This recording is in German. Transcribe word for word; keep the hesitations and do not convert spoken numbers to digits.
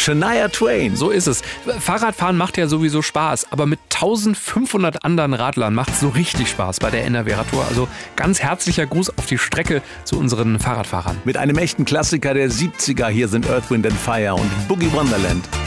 Shania Twain. So ist es. Fahrradfahren macht ja sowieso Spaß, aber mit eintausendfünfhundert anderen Radlern macht es so richtig Spaß bei der N R W-Radtour. Also ganz herzlicher Gruß auf die Strecke zu unseren Fahrradfahrern. Mit einem echten Klassiker der siebziger. Hier sind Earth, Wind and Fire und Boogie Wonderland.